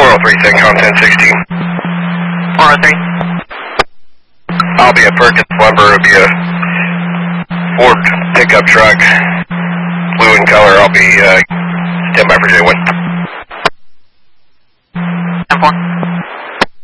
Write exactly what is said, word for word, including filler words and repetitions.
oh three, Sencom ten sixteen. four oh three. I'll be at Perkins Lumber. It'll be a Ford pickup truck, blue in color. I'll be uh, stand by for J one. ten four.